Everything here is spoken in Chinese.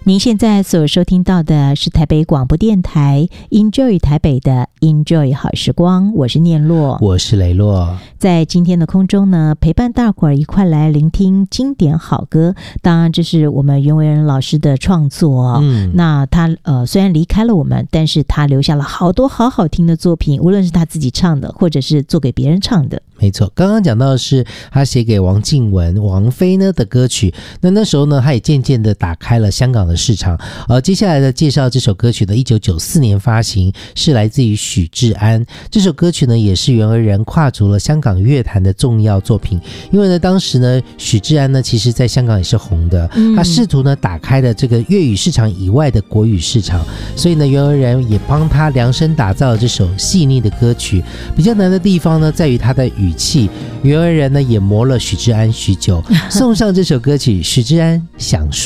您现在所收听到的是台北广播电台 Enjoy 台北的 Enjoy 好时光，我是念洛， 我是雷洛。 在今天的空中呢，陪伴大伙儿一块来聆听经典好歌。当然这是我们袁惟仁老师的创作那他虽然离开了我们，但是他留下了好多好好听的作品，无论是他自己唱的或者是做给别人唱的。 没错，刚刚讲到的是他写给王静雯、王菲呢的歌曲，那时候呢他也渐渐的打开了香港的市场。接下来的介绍这首歌曲的1994年发行，是来自于许志安。这首歌曲呢也是袁惟仁跨足了香港乐坛的重要作品，因为呢当时呢许志安呢其实在香港也是红的，他试图呢打开了这个粤语市场以外的国语市场，所以呢袁惟仁也帮他量身打造了这首细腻的歌曲。比较难的地方呢在于他的语气，袁惟仁呢也磨了许志安许久，送上这首歌曲，许志安想说。